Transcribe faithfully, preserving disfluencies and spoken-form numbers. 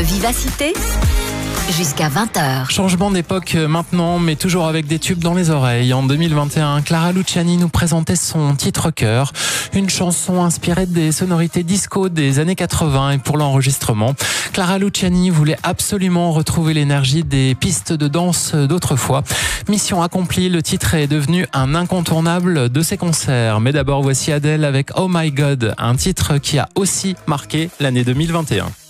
Vivacité jusqu'à vingt heures. Changement d'époque maintenant, mais toujours avec des tubes dans les oreilles. En deux mille vingt et un, Clara Luciani nous présentait son titre cœur, une chanson inspirée des sonorités disco des années quatre-vingts. Et pour l'enregistrement, Clara Luciani voulait absolument retrouver l'énergie des pistes de danse d'autrefois. Mission accomplie, le titre est devenu un incontournable de ses concerts. Mais d'abord, voici Adele avec Oh My God, un titre qui a aussi marqué l'année deux mille vingt et un.